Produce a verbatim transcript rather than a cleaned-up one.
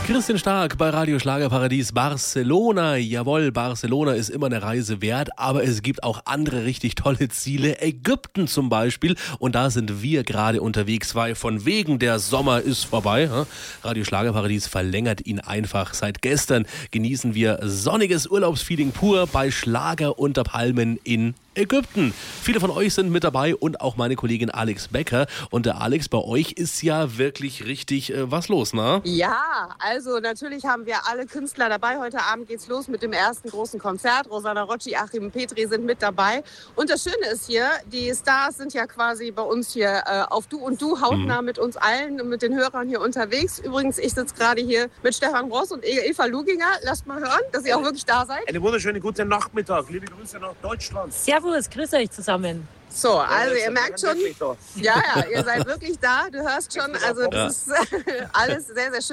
Christian Stark bei Radio Schlagerparadies Barcelona. Jawohl, Barcelona ist immer eine Reise wert, aber es gibt auch andere richtig tolle Ziele. Ägypten zum Beispiel. Und da sind wir gerade unterwegs, weil von wegen der Sommer ist vorbei. Radio Schlagerparadies verlängert ihn einfach. Seit gestern genießen wir sonniges Urlaubsfeeling pur bei Schlager unter Palmen in Ägypten. Viele von euch sind mit dabei und auch meine Kollegin Alex Becker. Und der Alex, bei euch ist ja wirklich richtig äh, was los, ne? Ja, also natürlich haben wir alle Künstler dabei. Heute Abend geht's los mit dem ersten großen Konzert. Rosanna Rocci, Achim Petri sind mit dabei. Und das Schöne ist hier, die Stars sind ja quasi bei uns hier äh, auf Du und Du, hautnah mhm. mit uns allen und mit den Hörern hier unterwegs. Übrigens, ich sitze gerade hier mit Stefan Bross und Eva Luginger. Lasst mal hören, dass ihr auch wirklich da seid. Eine wunderschöne gute Nachmittag. Liebe Grüße nach Deutschland. Servus, grüß euch zusammen. So, also ihr merkt schon, ja, ja, ihr seid wirklich da, du hörst schon, also das ist alles sehr, sehr schön.